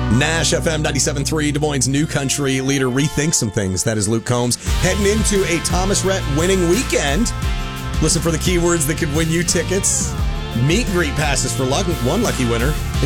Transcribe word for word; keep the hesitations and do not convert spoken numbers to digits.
Nash F M ninety-seven point three, Des Moines' new country leader, rethinks some things. That is Luke Combs. Heading into a Thomas Rhett winning weekend. Listen for the keywords that could win you tickets. Meet and greet passes for luck, one lucky winner.